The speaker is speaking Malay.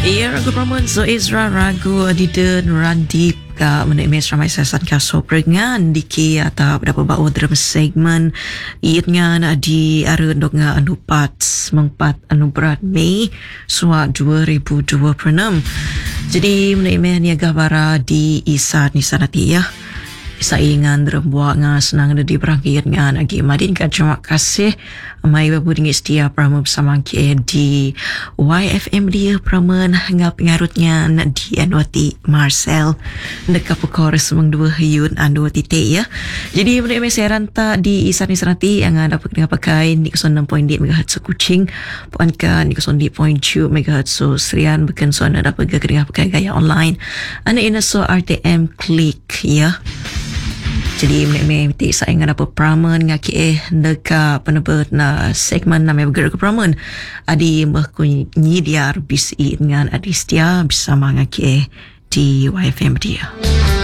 Ia ragu pramun so Ezra ragu Adida Nurandip ka menikmati ramai sasan kaso perengan diki atau berapa bau dalam segmen iatnya di arun donga anupat mengpat anuberat Mei suat 2026. Jadi menikmati niaga bara di Isat ni sanati ya. Saingan rembuak nga senang di berangkit nga agi madin ka terima kasih mai babu dingin setia prama bersama ke di YFM dia prama nga pengarutnya di Anwati Marcel dekat pukor semang dua hayun Anwati te ya. Jadi benda saya ranta di Isat ni sanati yang dapat dengan pakai ni 6.8 MHz Kuching puan ka ni 0.2 MHz so Serian bukan so anda dapat dengan pakai gaya online ana ina so RTM klik ya. Jadi mesti saya ingat apa pramen ngaki dekat penebat na segmen nama bergerak pramen adi mahkunyi dia bisi dengan adi setia bersama ngaki di YFM dia.